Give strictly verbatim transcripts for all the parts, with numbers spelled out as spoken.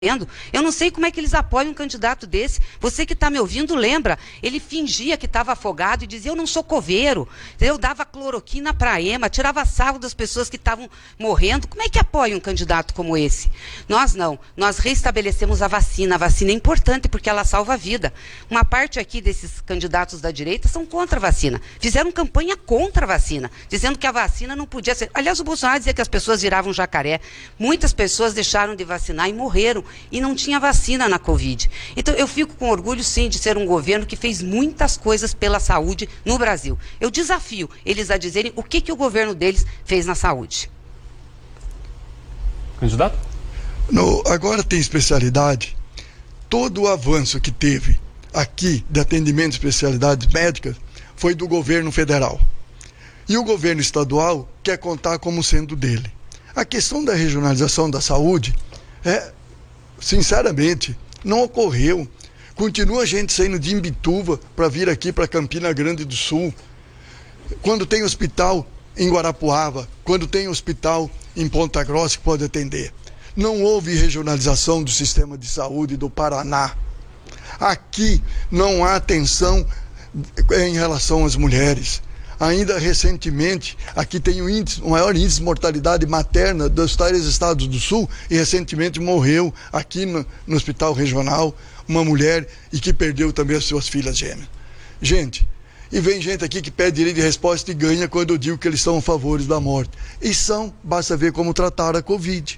Eu não sei como é que eles apoiam um candidato desse. Você que está me ouvindo lembra, ele fingia que estava afogado e dizia, eu não sou coveiro. Eu dava cloroquina para a EMA, tirava sarro das pessoas que estavam morrendo. Como é que apoia um candidato como esse? Nós não. Nós reestabelecemos a vacina. A vacina é importante porque ela salva a vida. Uma parte aqui desses candidatos da direita são contra a vacina. Fizeram campanha contra a vacina, dizendo que a vacina não podia ser... Aliás, o Bolsonaro dizia que as pessoas viravam jacaré. Muitas pessoas deixaram de vacinar e morreram. E não tinha vacina na Covid. Então, eu fico com orgulho, sim, de ser um governo que fez muitas coisas pela saúde no Brasil. Eu desafio eles a dizerem o que, que o governo deles fez na saúde. Candidato? No, agora tem especialidade. Todo o avanço que teve aqui de atendimento de especialidades médicas foi do governo federal. E o governo estadual quer contar como sendo dele. A questão da regionalização da saúde é... Sinceramente, não ocorreu. Continua a gente saindo de Imbituva para vir aqui para Campina Grande do Sul. Quando tem hospital em Guarapuava, quando tem hospital em Ponta Grossa que pode atender. Não houve regionalização do sistema de saúde do Paraná. Aqui não há atenção em relação às mulheres. Ainda recentemente, aqui tem o, índice, o maior índice de mortalidade materna dos três estados do Sul e recentemente morreu aqui no, no hospital regional uma mulher e que perdeu também as suas filhas gêmeas. Gente, e vem gente aqui que pede direito de resposta e ganha quando eu digo que eles são a favor da morte. E são, basta ver como trataram a Covid.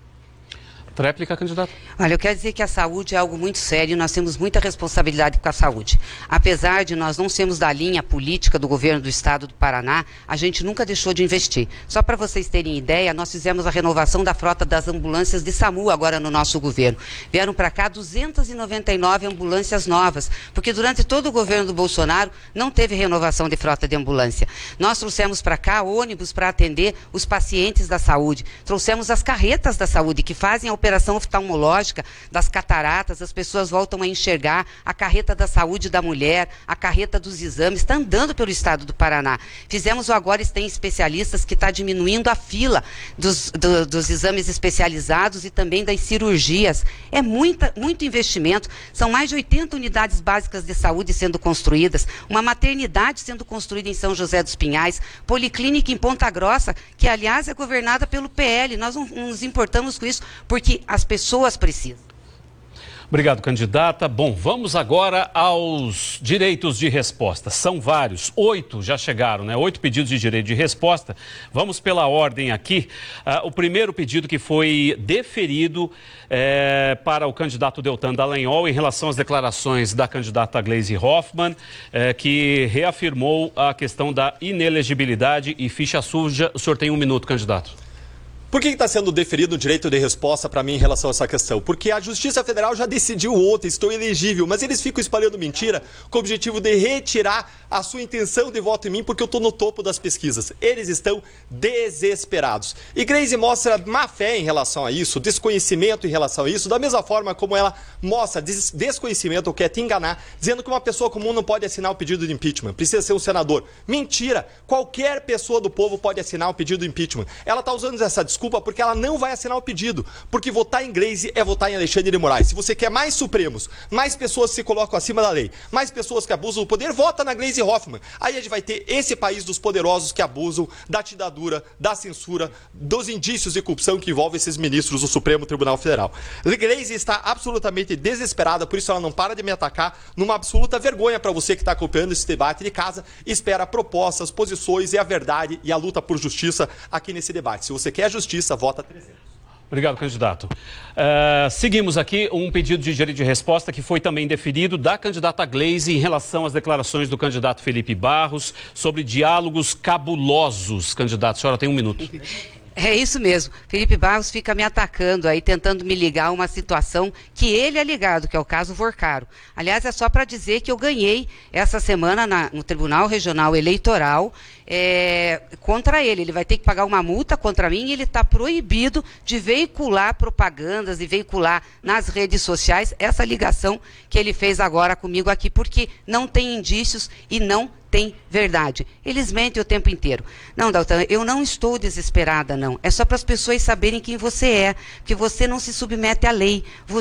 Réplica, candidato. Olha, eu quero dizer que a saúde é algo muito sério e nós temos muita responsabilidade com a saúde. Apesar de nós não sermos da linha política do governo do estado do Paraná, a gente nunca deixou de investir. Só para vocês terem ideia, nós fizemos a renovação da frota das ambulâncias de SAMU agora no nosso governo. Vieram para cá duzentas e noventa e nove ambulâncias novas, porque durante todo o governo do Bolsonaro não teve renovação de frota de ambulância. Nós trouxemos para cá ônibus para atender os pacientes da saúde. Trouxemos as carretas da saúde que fazem a operação oftalmológica das cataratas, as pessoas voltam a enxergar, a carreta da saúde da mulher, a carreta dos exames, está andando pelo estado do Paraná. Fizemos o Agora Tem Especialistas, que está diminuindo a fila dos, do, dos exames especializados e também das cirurgias. É muita, muito investimento, são mais de oitenta unidades básicas de saúde sendo construídas, uma maternidade sendo construída em São José dos Pinhais, policlínica em Ponta Grossa, que aliás é governada pelo P L. Nós não, não nos importamos com isso, porque as pessoas precisam. Obrigado, candidata. Bom, vamos agora aos direitos de resposta. São vários, oito já chegaram, né? Oito pedidos de direito de resposta. Vamos pela ordem aqui. Uh, o primeiro pedido que foi deferido é, para o candidato Deltan Dallagnol em relação às declarações da candidata Gleisi Hoffmann, é, que reafirmou a questão da inelegibilidade e ficha suja. O senhor tem um minuto, candidato. Por que está sendo deferido o direito de resposta para mim em relação a essa questão? Porque a Justiça Federal já decidiu ontem, estou elegível, mas eles ficam espalhando mentira com o objetivo de retirar a sua intenção de voto em mim porque eu estou no topo das pesquisas. Eles estão desesperados. E Gleisi mostra má fé em relação a isso, desconhecimento em relação a isso, da mesma forma como ela mostra des desconhecimento ou quer te enganar, dizendo que uma pessoa comum não pode assinar o pedido de impeachment, precisa ser um senador. Mentira! Qualquer pessoa do povo pode assinar o pedido de impeachment. Ela está usando essa desculpa Desculpa, porque ela não vai assinar o pedido. Porque votar em Gleisi é votar em Alexandre de Moraes. Se você quer mais Supremos, mais pessoas que se colocam acima da lei, mais pessoas que abusam do poder, vota na Gleisi Hoffmann. Aí a gente vai ter esse país dos poderosos que abusam da ditadura, da censura, dos indícios de corrupção que envolvem esses ministros do Supremo Tribunal Federal. Gleisi está absolutamente desesperada, por isso ela não para de me atacar, numa absoluta vergonha para você que está acompanhando esse debate de casa, espera propostas, posições e a verdade e a luta por justiça aqui nesse debate. Se você quer justiça, Justiça, vota trezentos. Obrigado, candidato. Uh, seguimos aqui um pedido de direito de resposta que foi também deferido da candidata Gleisi em relação às declarações do candidato Felipe Barros sobre diálogos cabulosos. Candidato, a senhora tem um minuto. É isso mesmo. Felipe Barros fica me atacando aí, tentando me ligar a uma situação que ele é ligado, que é o caso Vorcaro. Aliás, é só para dizer que eu ganhei essa semana na, no Tribunal Regional Eleitoral é, contra ele. Ele vai ter que pagar uma multa contra mim e ele está proibido de veicular propagandas e veicular nas redes sociais essa ligação que ele fez agora comigo aqui, porque não tem indícios e não tem verdade. Eles mentem o tempo inteiro. Não, Daltan, eu não estou desesperada, não. É só para as pessoas saberem quem você é, que você não se submete à lei.